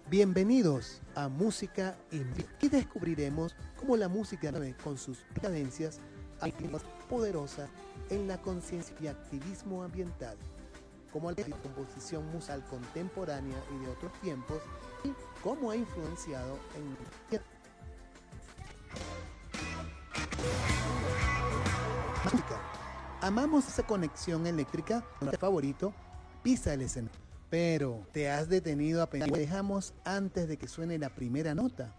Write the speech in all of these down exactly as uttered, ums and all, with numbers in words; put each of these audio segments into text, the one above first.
Bienvenidos a Música en Vivo. Aquí descubriremos cómo la música con sus cadencias más poderosa en la conciencia y activismo ambiental, como la composición musical contemporánea y de otros tiempos, y cómo ha influenciado en música. Amamos esa conexión eléctrica, nuestro favorito, pisa el escenario. Pero, ¿te has detenido a pensar? Dejamos antes de que suene la primera nota.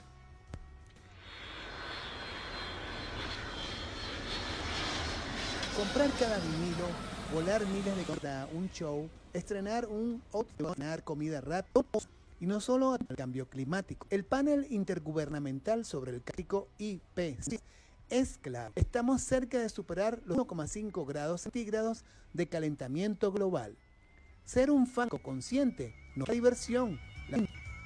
Comprar cada vinilo, volar miles de kilómetros a un show, estrenar un estrenar comida rápida y no solo el cambio climático. El panel intergubernamental sobre el climático I P C C es clave. Estamos cerca de superar los uno coma cinco grados centígrados de calentamiento global. Ser un fan consciente no es diversión. La...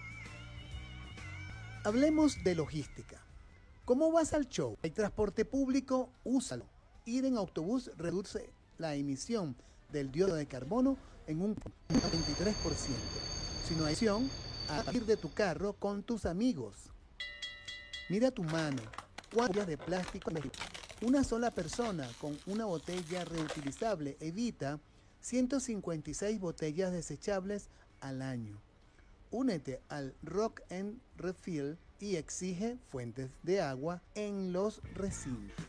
Hablemos de logística. ¿Cómo vas al show? ¿Hay transporte público? Úsalo. Ir en autobús reduce la emisión del dióxido de carbono en un veintitrés por ciento. Si no hay opción, a ir de tu carro con tus amigos. Mira tu mano. ¿Cuántas de plástico? Una sola persona con una botella reutilizable evita ciento cincuenta y seis botellas desechables al año. Únete al Rock and Refill y exige fuentes de agua en los recintos.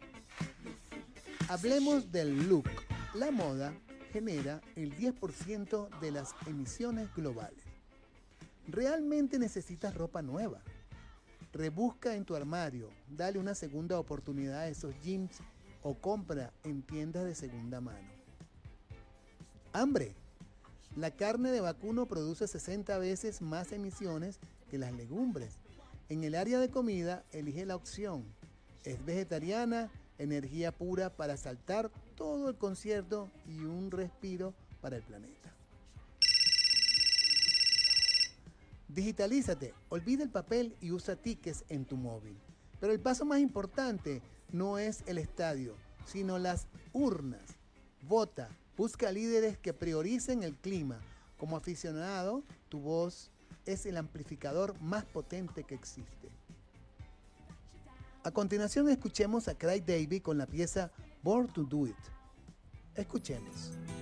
Hablemos del look. La moda genera el diez por ciento de las emisiones globales. ¿Realmente necesitas ropa nueva? Rebusca en tu armario, dale una segunda oportunidad a esos jeans o compra en tiendas de segunda mano. Hambre. La carne de vacuno produce sesenta veces más emisiones que las legumbres. En el área de comida, elige la opción. Es vegetariana, energía pura para saltar todo el concierto y un respiro para el planeta. Digitalízate, olvida el papel y usa tickets en tu móvil. Pero el paso más importante no es el estadio, sino las urnas. Vota. Busca líderes que prioricen el clima. Como aficionado, tu voz es el amplificador más potente que existe. A continuación, escuchemos a Craig David con la pieza Born to Do It. Escuchemos.